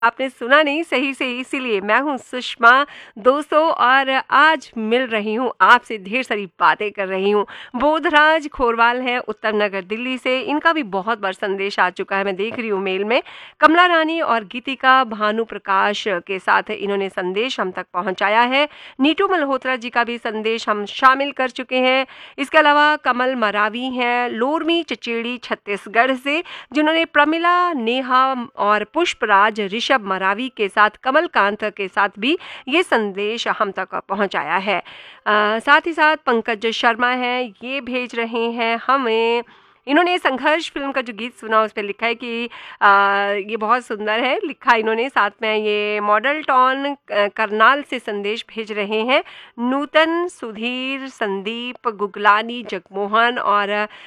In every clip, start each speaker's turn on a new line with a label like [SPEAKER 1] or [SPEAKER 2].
[SPEAKER 1] आपने सुना नहीं सही से, इसीलिए मैं हूँ सुषमा दोस्तों, और आज मिल रही हूँ आपसे, ढेर सारी बातें कर रही हूँ। बोधराज खोरवाल है उत्तम नगर दिल्ली से, इनका भी बहुत बार संदेश आ चुका है, मैं देख रही हूँ मेल में। कमला रानी और गीतिका भानु प्रकाश के साथ इन्होंने संदेश हम तक पहुँचाया है। नीटू मल्होत्रा जी का भी संदेश हम शामिल कर चुके हैं। इसके अलावा कमल मरावी हैं लोरमी चचेड़ी छत्तीसगढ़ से, जिन्होंने प्रमिला, नेहा और पुष्पराज, ऋषभ मरावी के साथ, कमलकांत के साथ भी ये संदेश हम तक पहुंचाया है। साथ ही साथ पंकज शर्मा हैं, ये भेज रहे हैं हमें, इन्होंने संघर्ष फिल्म का जो गीत सुना उस पर लिखा है कि ये बहुत सुंदर है, लिखा इन्होंने। साथ में ये मॉडल टाउन करनाल से संदेश भेज रहे हैं नूतन, सुधीर, संदीप, गुगलानी, जगमोहन और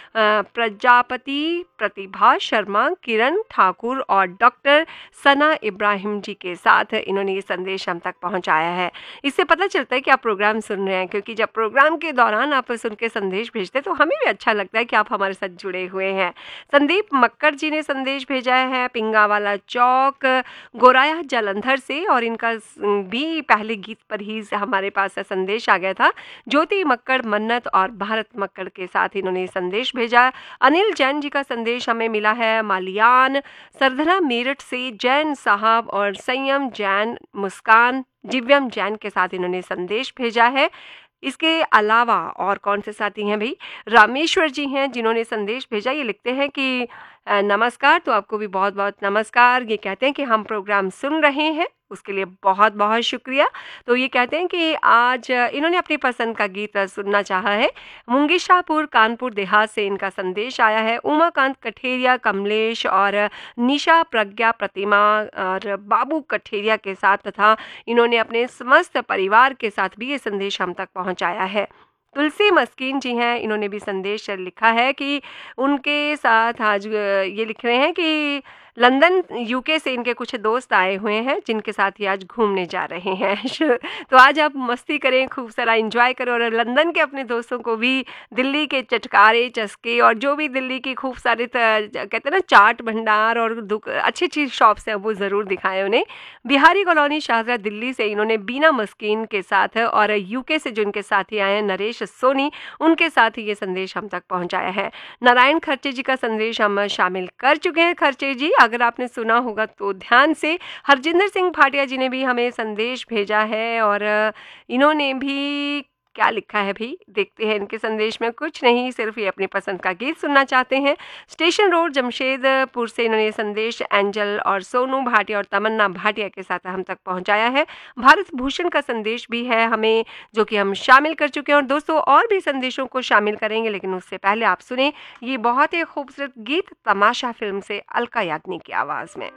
[SPEAKER 1] प्रजापति, प्रतिभा शर्मा, किरण ठाकुर और डॉक्टर सना इब्राहिम जी के साथ इन्होंने ये संदेश हम तक पहुंचाया है। इससे पता चलता है कि आप प्रोग्राम सुन रहे हैं, क्योंकि जब प्रोग्राम के दौरान आप सुन के संदेश भेजते हैं तो हमें भी अच्छा लगता है कि आप हमारे साथ जुड़े हुए हैं। संदीप मक्कर जी ने संदेश भेजा है पिंगावाला चौक, गोराया जालंधर से, और इनका भी पहले गीत पर ही हमारे पास संदेश आ गया था। ज्योति मक्कड़, मन्नत और भारत मक्कड़ के साथ इन्होंने संदेश भेजा। अनिल जैन जी का संदेश हमें मिला है मालियान, सरधना मेरठ से जैन साहब और संयम जैन, मुस्कान, दिव्यम जैन के साथ इन्होंने संदेश भेजा है। इसके अलावा और कौन से साथी हैं भाई, रामेश्वर जी हैं जिन्होंने संदेश भेजा। ये लिखते हैं कि नमस्कार, तो आपको भी बहुत बहुत नमस्कार। ये कहते हैं कि हम प्रोग्राम सुन रहे हैं, उसके लिए बहुत बहुत शुक्रिया। तो ये कहते हैं कि आज इन्होंने अपनी पसंद का गीत सुनना चाहा है। मुंगीशापुर कानपुर देहात से इनका संदेश आया है। उमाकांत कठेरिया, कमलेश और निशा, प्रज्ञा, प्रतिमा और बाबू कठेरिया के साथ तथा इन्होंने अपने समस्त परिवार के साथ भी ये संदेश हम तक पहुंचाया है। तुलसी मस्कीन जी हैं, इन्होंने भी संदेश लिखा है कि उनके साथ आज ये लिख रहे हैं कि लंदन यूके से इनके कुछ दोस्त आए हुए हैं, जिनके साथ ही आज घूमने जा रहे हैं। तो आज आप मस्ती करें, खूब सारा एंजॉय करें, और लंदन के अपने दोस्तों को भी दिल्ली के चटकारे, चस्के और जो भी दिल्ली की खूब सारे कहते हैं ना चाट भंडार और अच्छी अच्छी शॉप्स हैं, वो ज़रूर दिखाएं उन्हें। बिहारी कॉलोनी शाहजरा दिल्ली से इन्होंने बीना मस्कीन के साथ, और यूके से जो इनके साथी आए हैं नरेश सोनी, उनके साथ ये संदेश हम तक पहुंचाया है। नारायण खर्चे जी का संदेश हम शामिल कर चुके हैं। खर्चे जी, अगर आपने सुना होगा तो ध्यान से। हरजिंदर सिंह भाटिया जी ने भी हमें संदेश भेजा है, और इन्होंने भी क्या लिखा है भी, देखते हैं इनके संदेश में। कुछ नहीं, सिर्फ ये अपनी पसंद का गीत सुनना चाहते हैं। स्टेशन रोड जमशेदपुर से इन्होंने संदेश एंजल और सोनू भाटिया और तमन्ना भाटिया के साथ हम तक पहुंचाया है। भारत भूषण का संदेश भी है हमें, जो कि हम शामिल कर चुके हैं, और दोस्तों और भी संदेशों को शामिल करेंगे, लेकिन उससे पहले आप सुने ये बहुत ही खूबसूरत गीत तमाशा फिल्म से अलका याग्निक की आवाज में।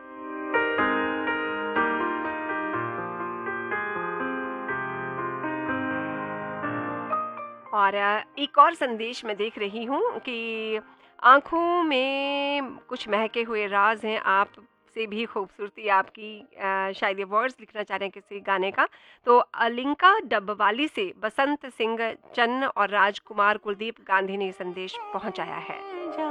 [SPEAKER 1] और एक और संदेश मैं देख रही हूँ कि आँखों में कुछ महके हुए राज हैं, आप से भी खूबसूरती आपकी, शायद ये वर्ड्स लिखना चाह रहे हैं किसी गाने का। तो अलिंका डब्बवाली से बसंत सिंह चन्न और राजकुमार कुलदीप गांधी ने संदेश पहुंचाया है।